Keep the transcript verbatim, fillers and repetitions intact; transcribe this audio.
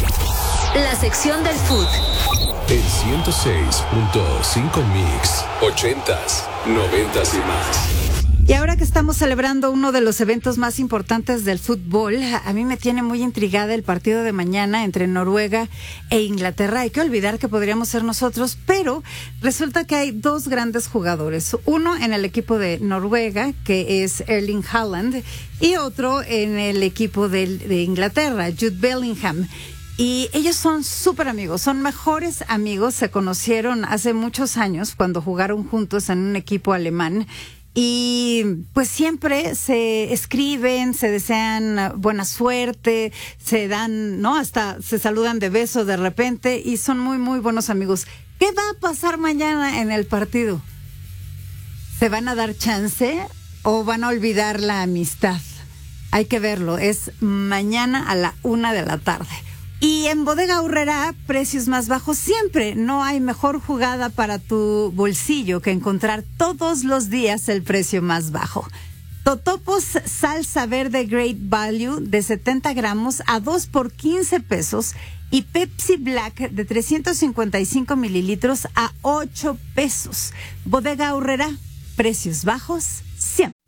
La sección del food. El ciento seis punto cinco Mix, ochentas, noventas y más. Y ahora que estamos celebrando uno de los eventos más importantes del fútbol, a mí me tiene muy intrigada el partido de mañana entre Noruega e Inglaterra. Hay que olvidar que podríamos ser nosotros, pero resulta que hay dos grandes jugadores. Uno en el equipo de Noruega, que es Erling Haaland, y otro en el equipo de, de Inglaterra, Jude Bellingham. Y ellos son súper amigos, son mejores amigos, se conocieron hace muchos años cuando jugaron juntos en un equipo alemán. Y pues siempre se escriben, se desean buena suerte, se dan, ¿no? Hasta se saludan de beso de repente y son muy, muy buenos amigos. ¿Qué va a pasar mañana en el partido? ¿Se van a dar chance o van a olvidar la amistad? Hay que verlo, es mañana a la una de la tarde. Y en Bodega Aurrerá, precios más bajos siempre. No hay mejor jugada para tu bolsillo que encontrar todos los días el precio más bajo. Totopos salsa verde Great Value de setenta gramos a dos por quince pesos y Pepsi Black de trescientos cincuenta y cinco mililitros a ocho pesos. Bodega Aurrerá, precios bajos siempre.